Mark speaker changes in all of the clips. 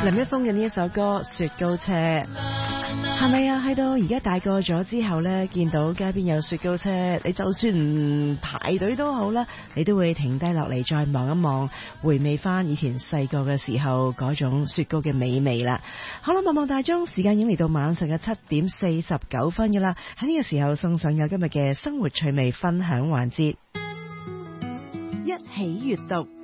Speaker 1: 林一峰嘅呢一首歌《雪糕車》，係咪啊？去到而家大個咗之後呢，見到街邊有雪糕車，你就算唔排隊都好啦，你都會停低落嚟再望一望，回味翻以前細個嘅時候嗰種雪糕嘅美味啦。好啦，望望大鐘，時間已經嚟到晚上嘅7:49㗎啦。喺呢個時候送上有今日嘅生活趣味分享環節，一起閱讀。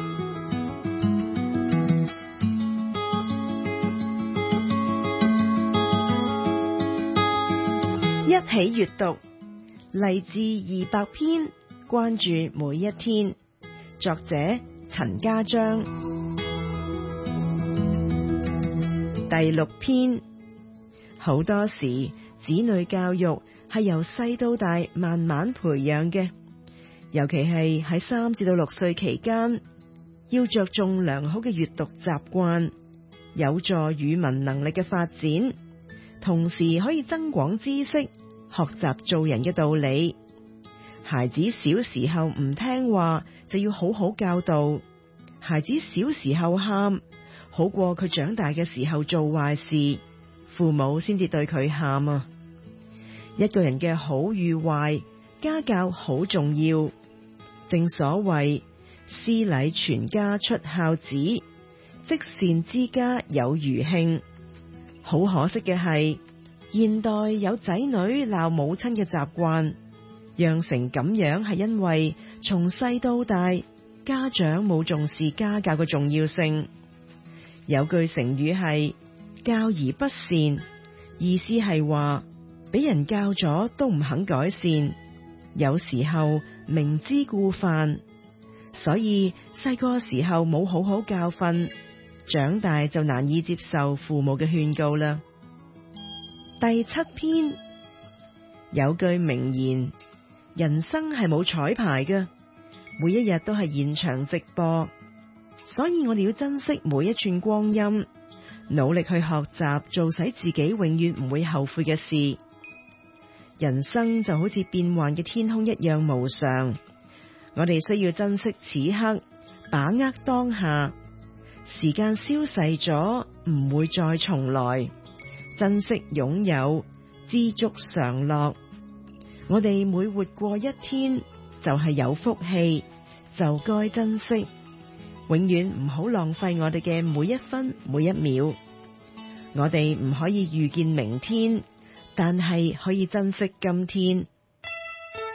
Speaker 1: 一起閱讀，勵志200篇，關注每一天。作者陳家章。第6篇，好多時子女教育係由細到大慢慢培養嘅，尤其係喺3至6歲期間，要着重良好嘅閱讀習慣，有助語文能力嘅發展，同時可以增廣知識，學習做人嘅道理。孩子小時候唔聽話，就要好好教導。孩子小時候喊，好過佢長大嘅時候做壞事，父母先至對佢喊啊。一個人嘅好與壞，家教好重要。正所謂師禮全家出孝子，積善之家有餘慶。好可惜嘅係，現代有仔女鬧母親嘅習慣，釀成咁樣係因為從細到大，家長冇重視家教嘅重要性。有句成語係教而不善，意思係話俾人教咗都唔肯改善，有時候明知故犯，所以細個時候冇好好教訓，長大就難以接受父母嘅勸告啦。第7篇，有句名言，人生係冇彩排嘅，每一日都係現場直播，所以我哋要珍惜每一寸光陰，努力去學習做使自己永遠唔會後悔嘅事。人生就好似變幻嘅天空一樣無常，我哋需要珍惜此刻，把握當下。時間消逝咗，唔會再重來，珍惜擁有，知足常樂。我哋每活過一天，就係有福氣，就該珍惜，永遠唔好浪費我哋嘅每一分每一秒。我哋唔可以預見明天，但係可以珍惜今天。